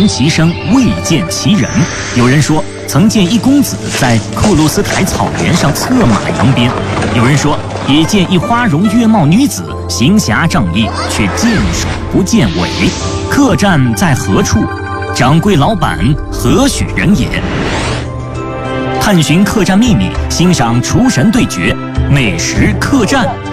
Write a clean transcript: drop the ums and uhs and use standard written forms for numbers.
闻其声，未见其人。有人说曾见一公子在库鲁斯台草原上策马扬鞭，有人说也见一花容月貌女子行侠仗义，却见首不见尾。客栈在何处？掌柜老板何许人也？探寻客栈秘密，欣赏厨神对决，美食客栈。